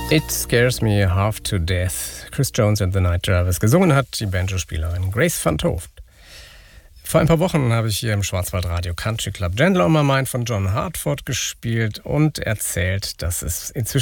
It Scares Me Half to Death. Chris Jones and the Night Drivers. Gesungen hat die Banjo-Spielerin Grace van Toft. Vor ein paar Wochen habe ich hier im Schwarzwaldradio Country Club Gentle on My Mind von John Hartford gespielt und erzählt, dass es inzwischen